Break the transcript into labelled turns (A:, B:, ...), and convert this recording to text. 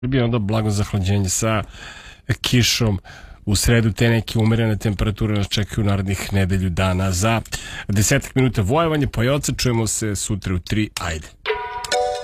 A: Srbije, onda blago zahlađenje sa kišom. U sredu te neke umerene temperature nas čekaju narednih nedelju dana. Za 10 minuta vojevanje, pa i čujemo se sutra u 3. Ajde.